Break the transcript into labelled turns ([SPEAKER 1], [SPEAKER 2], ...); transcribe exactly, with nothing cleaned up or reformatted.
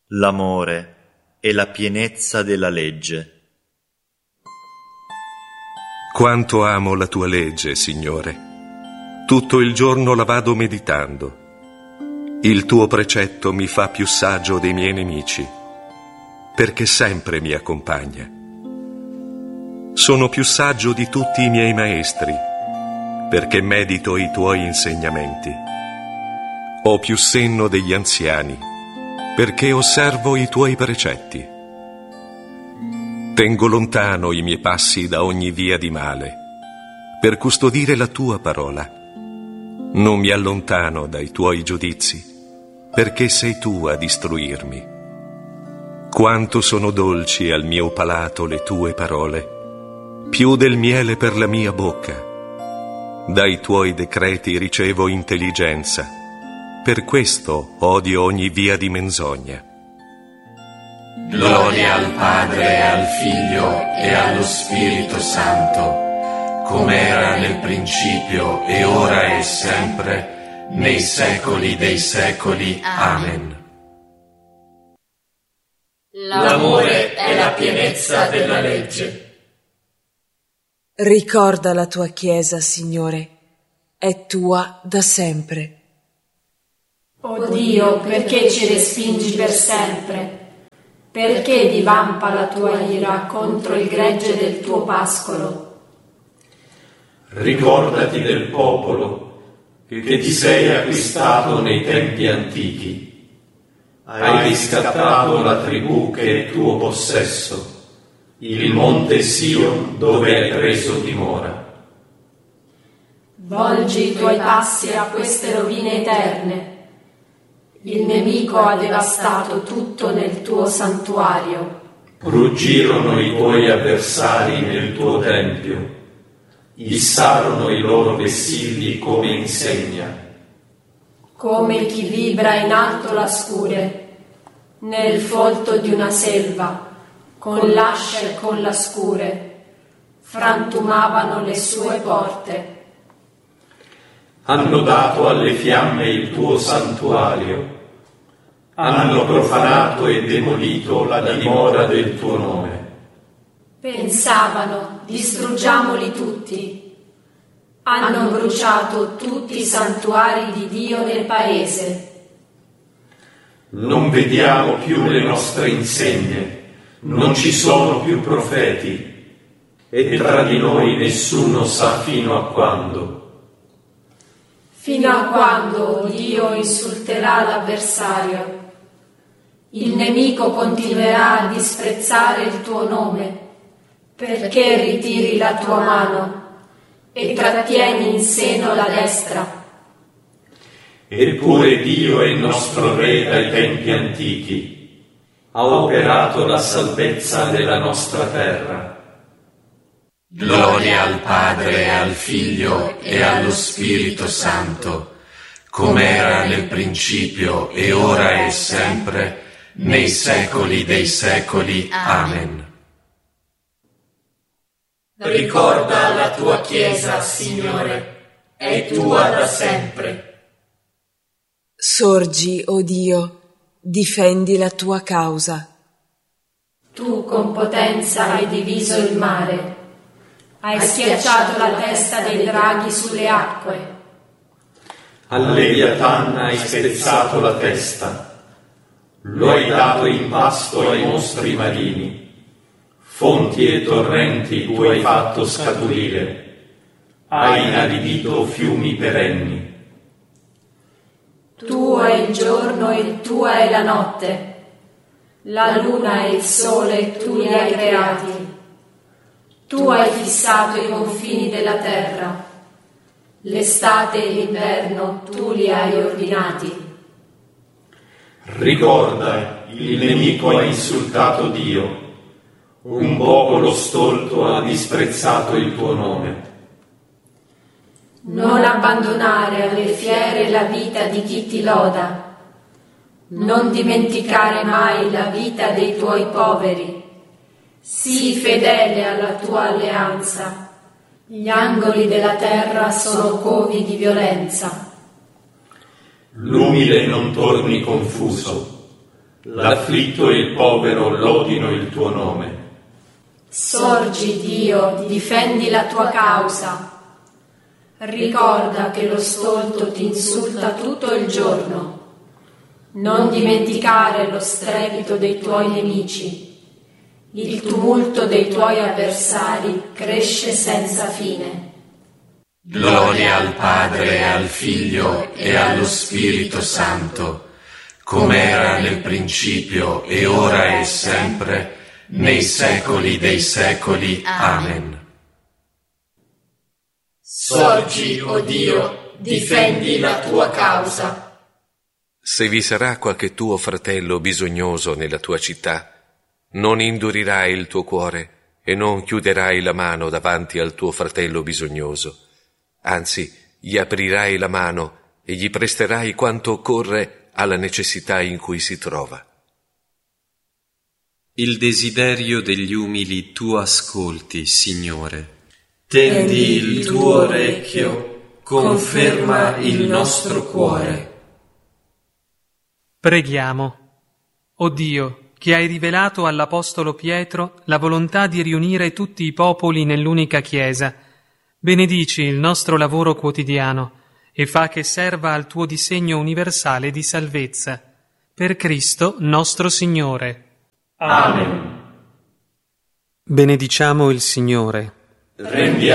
[SPEAKER 1] l'amore e la pienezza della legge.
[SPEAKER 2] Quanto amo la tua legge, Signore. Tutto il giorno la vado meditando. Il tuo precetto mi fa più saggio dei miei nemici, perché sempre mi accompagna. Sono più saggio di tutti i miei maestri, perché medito i tuoi insegnamenti. Ho più senno degli anziani, perché osservo i tuoi precetti. Tengo lontano i miei passi da ogni via di male, per custodire la tua parola. Non mi allontano dai tuoi giudizi, perché sei tu a istruirmi. Quanto sono dolci al mio palato le tue parole, più del miele per la mia bocca. Dai tuoi decreti ricevo intelligenza, per questo odio ogni via di menzogna.
[SPEAKER 3] Gloria al Padre, al Figlio e allo Spirito Santo, come era nel principio e ora e sempre, nei secoli dei secoli. Amen.
[SPEAKER 4] L'amore è la pienezza della legge.
[SPEAKER 5] Ricorda la tua Chiesa, Signore, è tua da sempre.
[SPEAKER 4] O Dio, perché ci respingi per sempre? Perché divampa la tua ira contro il gregge del tuo pascolo?
[SPEAKER 3] Ricordati del popolo che ti sei acquistato nei tempi antichi. Hai riscattato la tribù che è tuo possesso, il monte Sion dove hai preso dimora.
[SPEAKER 4] Volgi i tuoi passi a queste rovine eterne. Il nemico ha devastato tutto nel tuo santuario.
[SPEAKER 3] Ruggirono i tuoi avversari nel tuo tempio, issarono i loro vessilli come insegna.
[SPEAKER 4] Come chi vibra in alto la scure, nel folto di una selva, con l'ascia e con la scure, frantumavano le sue porte.
[SPEAKER 3] Hanno dato alle fiamme il tuo santuario, hanno profanato e demolito la dimora del tuo nome.
[SPEAKER 4] Pensavano, distruggiamoli tutti. Hanno bruciato tutti i santuari di Dio nel paese.
[SPEAKER 3] Non vediamo più le nostre insegne, non ci sono più profeti, e tra di noi nessuno sa fino a quando.
[SPEAKER 4] Fino a quando Dio insulterà l'avversario. Il nemico continuerà a disprezzare il tuo nome, perché ritiri la tua mano e trattieni in seno la destra.
[SPEAKER 3] Eppure Dio è il nostro Re dai tempi antichi, ha operato la salvezza della nostra terra. Gloria al Padre, al Figlio e allo Spirito Santo, come era nel principio e ora e sempre, nei secoli dei secoli. Amen.
[SPEAKER 6] Ricorda la tua Chiesa, Signore, è tua da sempre.
[SPEAKER 5] Sorgi, o Dio, difendi la tua causa.
[SPEAKER 4] Tu con potenza hai diviso il mare, hai schiacciato la testa dei draghi sulle acque.
[SPEAKER 3] Al Leviatan hai spezzato la testa, lo hai dato in pasto ai mostri marini. Fonti e torrenti tu hai fatto scaturire, hai inaridito fiumi perenni.
[SPEAKER 4] Tuo è il giorno e tua è la notte, la luna e il sole tu li hai creati. Tu hai fissato i confini della terra, l'estate e l'inverno tu li hai ordinati.
[SPEAKER 3] Ricorda, il nemico ha insultato Dio, un popolo stolto ha disprezzato il tuo nome.
[SPEAKER 4] Non abbandonare alle fiere la vita di chi ti loda, non dimenticare mai la vita dei tuoi poveri. Sii fedele alla tua alleanza. Gli angoli della terra sono covi di violenza.
[SPEAKER 3] L'umile non torni confuso, l'afflitto e il povero lodino il tuo nome.
[SPEAKER 4] Sorgi, Dio, difendi la tua causa. Ricorda che lo stolto ti insulta tutto il giorno. Non dimenticare lo strepito dei tuoi nemici. Il tumulto dei tuoi avversari cresce senza fine.
[SPEAKER 6] Gloria al Padre, al Figlio e allo Spirito Santo, come era nel principio e ora e sempre, nei secoli dei secoli. Amen. Sorgi, o Dio, difendi la tua causa.
[SPEAKER 2] Se vi sarà qualche tuo fratello bisognoso nella tua città, non indurirai il tuo cuore e non chiuderai la mano davanti al tuo fratello bisognoso. Anzi, gli aprirai la mano e gli presterai quanto occorre alla necessità in cui si trova.
[SPEAKER 7] Il desiderio degli umili tu ascolti, Signore.
[SPEAKER 3] Tendi il tuo orecchio, conferma il nostro cuore.
[SPEAKER 8] Preghiamo. O Dio, che hai rivelato all'Apostolo Pietro la volontà di riunire tutti i popoli nell'unica Chiesa, benedici il nostro lavoro quotidiano e fa che serva al tuo disegno universale di salvezza. Per Cristo nostro Signore.
[SPEAKER 3] Amen.
[SPEAKER 8] Benediciamo il Signore.
[SPEAKER 3] Rendiamo